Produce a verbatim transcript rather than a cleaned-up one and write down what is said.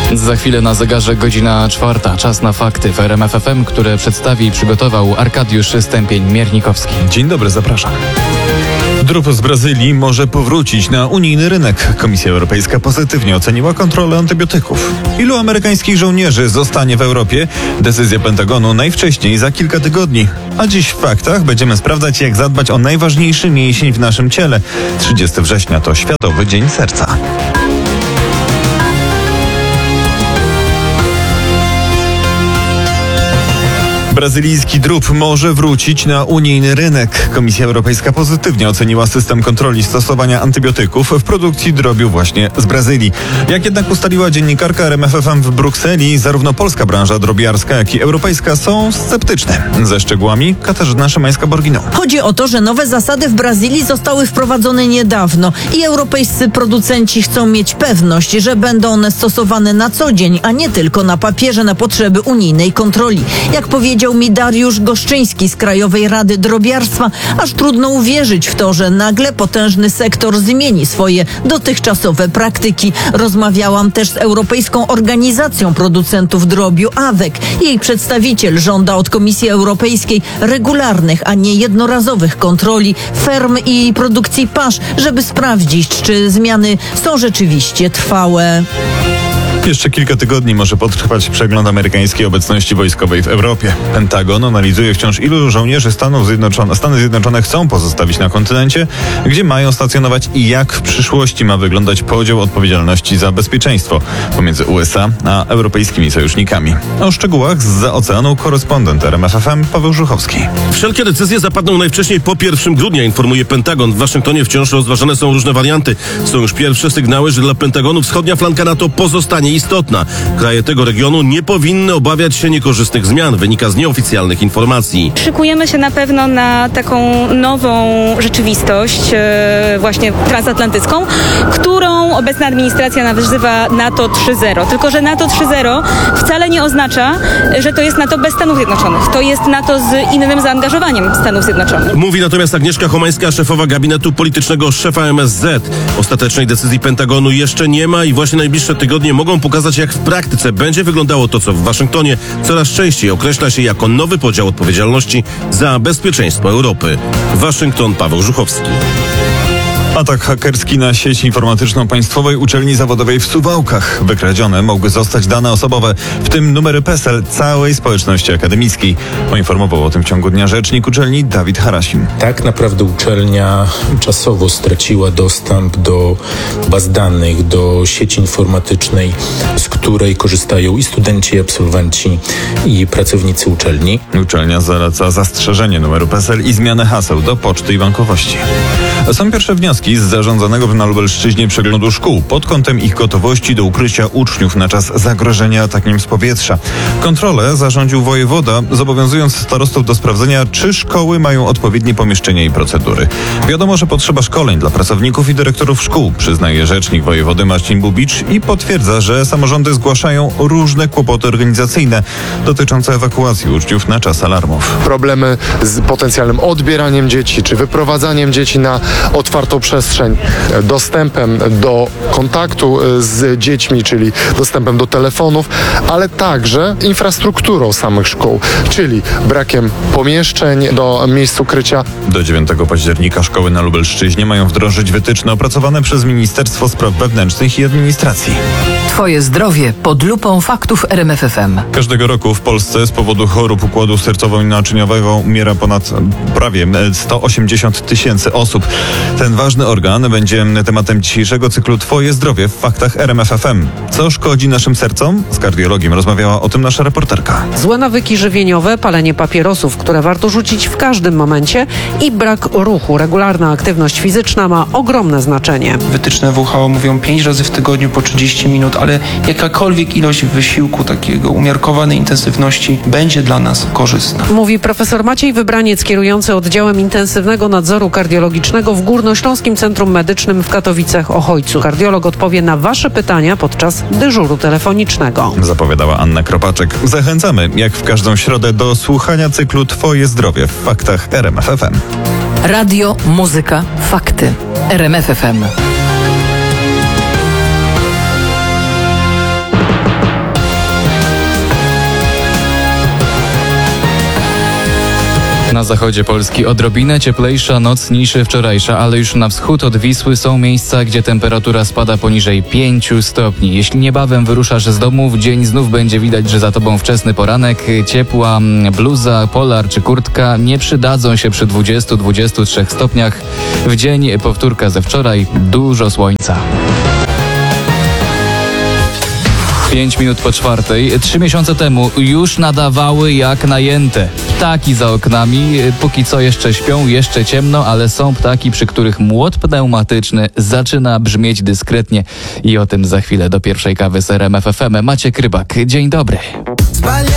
Za chwilę na zegarze godzina czwarta. Czas na fakty w R M F F M, które przedstawi i przygotował Arkadiusz Stępień-Miernikowski. Dzień dobry, zapraszam. Drób z Brazylii może powrócić na unijny rynek. Komisja Europejska pozytywnie oceniła kontrolę antybiotyków. Ilu amerykańskich żołnierzy zostanie w Europie? Decyzja Pentagonu najwcześniej za kilka tygodni. A dziś w faktach będziemy sprawdzać, jak zadbać o najważniejszy mięsień w naszym ciele. trzydziestego września to Światowy Dzień Serca. Brazylijski drób może wrócić na unijny rynek. Komisja Europejska pozytywnie oceniła system kontroli stosowania antybiotyków w produkcji drobiu właśnie z Brazylii. Jak jednak ustaliła dziennikarka R M F F M w Brukseli, zarówno polska branża drobiarska, jak i europejska są sceptyczne. Ze szczegółami Katarzyna Szymańska-Borginą. Chodzi o to, że nowe zasady w Brazylii zostały wprowadzone niedawno i europejscy producenci chcą mieć pewność, że będą one stosowane na co dzień, a nie tylko na papierze na potrzeby unijnej kontroli. Jak powiedział mi Dariusz Goszczyński z Krajowej Rady Drobiarstwa, aż trudno uwierzyć w to, że nagle potężny sektor zmieni swoje dotychczasowe praktyki. Rozmawiałam też z Europejską Organizacją Producentów Drobiu A W E C. Jej przedstawiciel żąda od Komisji Europejskiej regularnych, a nie jednorazowych kontroli ferm i produkcji pasz, żeby sprawdzić, czy zmiany są rzeczywiście trwałe. Jeszcze kilka tygodni może potrwać przegląd amerykańskiej obecności wojskowej w Europie. Pentagon analizuje wciąż, ilu żołnierzy Stanów Zjednoczone, Stany Zjednoczone chcą pozostawić na kontynencie, gdzie mają stacjonować i jak w przyszłości ma wyglądać podział odpowiedzialności za bezpieczeństwo pomiędzy U S A a europejskimi sojusznikami. O szczegółach zza oceanu korespondent R M F F M Paweł Żuchowski. Wszelkie decyzje zapadną najwcześniej po pierwszego grudnia, informuje Pentagon. W Waszyngtonie wciąż rozważane są różne warianty. Są już pierwsze sygnały, że dla Pentagonu wschodnia flanka NATO pozostanie istotna. Kraje tego regionu nie powinny obawiać się niekorzystnych zmian, wynika z nieoficjalnych informacji. Szykujemy się na pewno na taką nową rzeczywistość, e, właśnie transatlantycką, którą obecna administracja nazywa NATO trzy zero. Tylko że NATO trzy zero wcale nie oznacza, że to jest NATO bez Stanów Zjednoczonych. To jest NATO z innym zaangażowaniem Stanów Zjednoczonych. Mówi natomiast Agnieszka Homańska, szefowa gabinetu politycznego szefa M S Z. Ostatecznej decyzji Pentagonu jeszcze nie ma i właśnie najbliższe tygodnie mogą pokazać, jak w praktyce będzie wyglądało to, co w Waszyngtonie coraz częściej określa się jako nowy podział odpowiedzialności za bezpieczeństwo Europy. Waszyngton, Paweł Żuchowski. Atak hakerski na sieć informatyczną Państwowej Uczelni Zawodowej w Suwałkach. Wykradzione mogły zostać dane osobowe, w tym numery PESEL całej społeczności akademickiej. Poinformował o tym w ciągu dnia rzecznik uczelni Dawid Harasim. Tak naprawdę uczelnia czasowo straciła dostęp do baz danych, do sieci informatycznej, z której korzystają i studenci, i absolwenci, i pracownicy uczelni. Uczelnia zaleca zastrzeżenie numeru PESEL i zmianę haseł do poczty i bankowości. Są pierwsze wnioski z zarządzanego na Lubelszczyźnie przeglądu szkół pod kątem ich gotowości do ukrycia uczniów na czas zagrożenia atakiem z powietrza. Kontrolę zarządził wojewoda, zobowiązując starostów do sprawdzenia, czy szkoły mają odpowiednie pomieszczenia i procedury. Wiadomo, że potrzeba szkoleń dla pracowników i dyrektorów szkół, przyznaje rzecznik wojewody Marcin Bubicz i potwierdza, że samorządy zgłaszają różne kłopoty organizacyjne dotyczące ewakuacji uczniów na czas alarmów. Problemy z potencjalnym odbieraniem dzieci, czy wyprowadzaniem dzieci na otwartą przestrzeń, dostępem do kontaktu z dziećmi, czyli dostępem do telefonów, ale także infrastrukturą samych szkół, czyli brakiem pomieszczeń do miejsc ukrycia. Do dziewiątego października szkoły na Lubelszczyźnie mają wdrożyć wytyczne opracowane przez Ministerstwo Spraw Wewnętrznych i Administracji. Twoje zdrowie pod lupą faktów R M F F M. Każdego roku w Polsce z powodu chorób układu sercowo-naczyniowego umiera ponad prawie sto osiemdziesiąt tysięcy osób. Ten ważny organ będzie tematem dzisiejszego cyklu Twoje zdrowie w faktach R M F F M. Co szkodzi naszym sercom? Z kardiologiem rozmawiała o tym nasza reporterka. Złe nawyki żywieniowe, palenie papierosów, które warto rzucić w każdym momencie i brak ruchu. Regularna aktywność fizyczna ma ogromne znaczenie. Wytyczne W H O mówią pięć razy w tygodniu po trzydzieści minut, ale jakakolwiek ilość wysiłku takiego umiarkowanej intensywności będzie dla nas korzystna. Mówi profesor Maciej Wybraniec, kierujący oddziałem intensywnego nadzoru kardiologicznego w Górnośląskim Centrum Medycznym w Katowicach-Ochojcu. Kardiolog odpowie na Wasze pytania podczas dyżuru telefonicznego. Zapowiadała Anna Kropaczek. Zachęcamy, jak w każdą środę, do słuchania cyklu Twoje zdrowie w faktach R M F F M. Radio, muzyka, fakty. R M F F M. Na zachodzie Polski odrobinę cieplejsza noc niż wczorajsza, ale już na wschód od Wisły są miejsca, gdzie temperatura spada poniżej pięciu stopni. Jeśli niebawem wyruszasz z domu, w dzień znów będzie widać, że za tobą wczesny poranek. Ciepła bluza, polar czy kurtka nie przydadzą się przy dwudziestu do dwudziestu trzech stopniach. W dzień powtórka ze wczoraj, dużo słońca. Pięć minut po czwartej. Trzy miesiące temu już nadawały jak najęte. Ptaki za oknami, póki co jeszcze śpią, jeszcze ciemno, ale są ptaki, przy których młot pneumatyczny zaczyna brzmieć dyskretnie. I o tym za chwilę do pierwszej kawy z R M F F M. Maciek Rybak, dzień dobry.